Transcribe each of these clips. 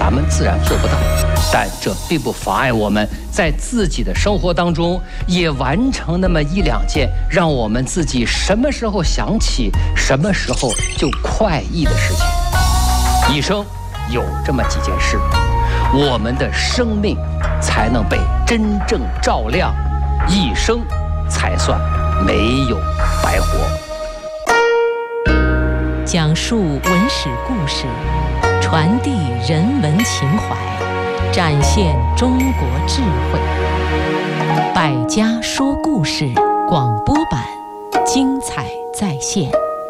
咱们自然做不到。但这并不妨碍我们在自己的生活当中也完成那么一两件让我们自己什么时候想起什么时候就快意的事情。一生有这么几件事，我们的生命才能被真正照亮，一生才算没有白活。 讲述文史故事，传递人文情怀，展现中国智慧。百家说故事广播版，精彩再现。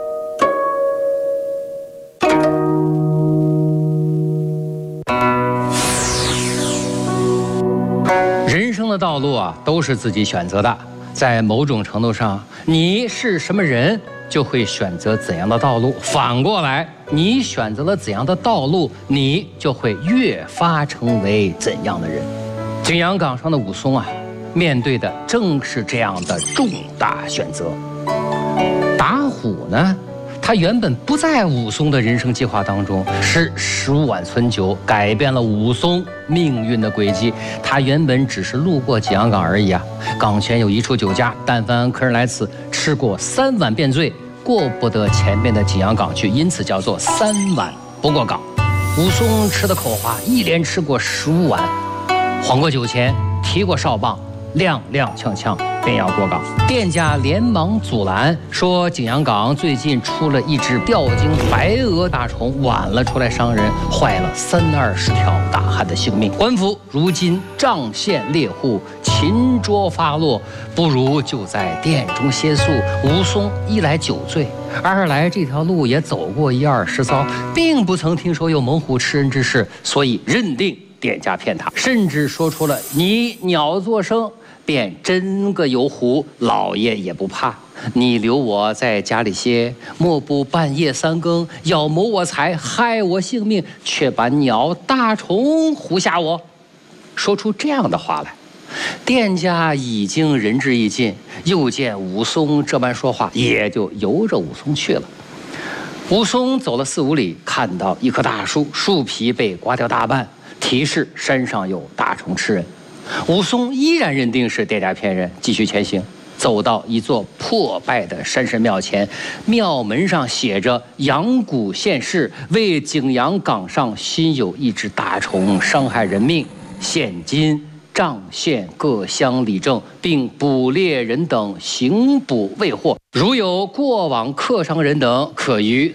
人生的道路啊，都是自己选择的。在某种程度上，你是什么人，就会选择怎样的道路。反过来，你选择了怎样的道路，你就会越发成为怎样的人。景阳冈上的武松啊，面对的正是这样的重大选择。打虎呢，他原本不在武松的人生计划当中，是15碗存酒改变了武松命运的轨迹。他原本只是路过景阳冈而已啊。冈前有一处酒家，但凡客人来此吃过3碗便醉，过不得前面的景阳冈去，因此叫做3碗不过冈。武松吃的口花，一连吃过15碗，晃过酒钱，提过哨棒，踉踉跄跄便要过冈。店家连忙阻拦，说景阳冈最近出了一只吊睛白额大虫，晚了出来伤人，坏了30-20条大汉的性命。官府如今仗县猎户，擒捉发落，不如就在店中歇宿。武松一来酒醉，二来这条路也走过1-20遭，并不曾听说有猛虎吃人之事，所以认定店家骗他，甚至说出了你鸟作声，便真个有虎，老爷也不怕。你留我在家里歇，莫不半夜3更要谋我财，害我性命，却把鸟大虫唬吓我。说出这样的话来，店家已经仁至义尽，又见武松这般说话，也就由着武松去了。武松走了4-5里，看到一棵大树，树皮被刮掉大半，提示山上有大虫吃人。武松依然认定是店家骗人，继续前行。走到一座破败的山神庙前，庙门上写着阳谷县事，为景阳冈上新有一只大虫伤害人命，现今仗县各乡理政，并捕猎人等行捕未获，如有过往客商人等，可于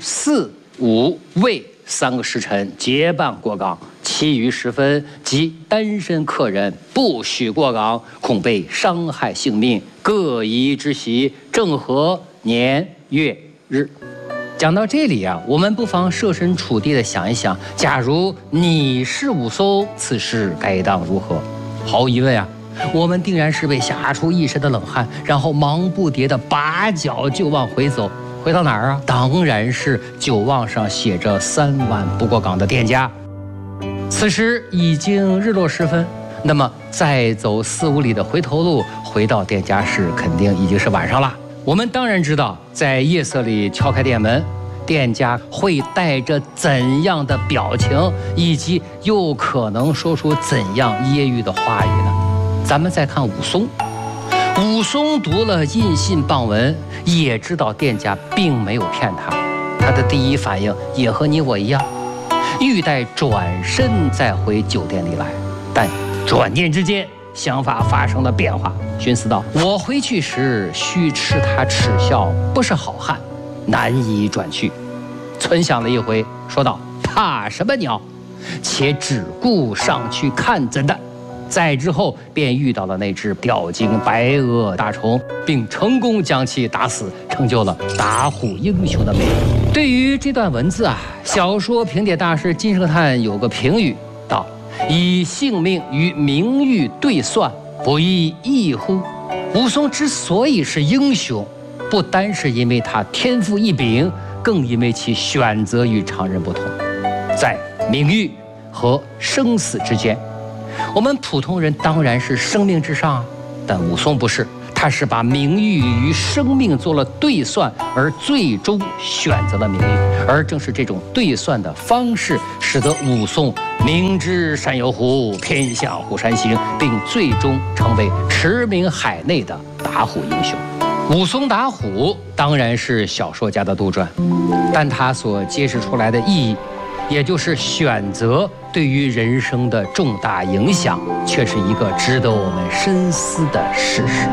4、5、未3个时辰结伴过冈，其余时分即单身客人不许过冈，恐被伤害性命，各宜之席，正合年月日。讲到这里啊，我们不妨设身处地的想一想，假如你是武松，此事该当如何？毫无疑问啊，我们定然是被吓出一身的冷汗，然后忙不迭地拔脚就往回走。回到哪儿啊？当然是酒瓮上写着3碗不过冈的店家。此时已经日落时分，那么再走4-5里的回头路，回到店家时肯定已经是晚上了。我们当然知道，在夜色里敲开店门，店家会带着怎样的表情，以及又可能说出怎样揶揄的话语呢？咱们再看武松。武松读了印信傍文，也知道店家并没有骗他，他的第一反应也和你我一样，欲待转身再回酒店里来。但转念之间，想法发生了变化，寻思道：我回去时须斥他耻笑，不是好汉，难以转去。存想了一回，说道：怕什么鸟，且只顾上去看怎的。再之后便遇到了那只吊睛白额大虫，并成功将其打死，成就了打虎英雄的美名。对于这段文字啊，小说评点大师金圣叹有个评语道：以性命与名誉对算，不亦异乎？武松之所以是英雄，不单是因为他天赋异禀，更因为其选择与常人不同。在名誉和生死之间，我们普通人当然是生命至上，但武松不是， 他是把名誉与生命做了对算，而最终选择了名誉。而正是这种对算的方式，使得武松明知山有虎，偏向虎山行，并最终成为驰名海内的打虎英雄。武松打虎当然是小说家的杜撰，但他所揭示出来的意义，也就是选择对于人生的重大影响，却是一个值得我们深思的事实。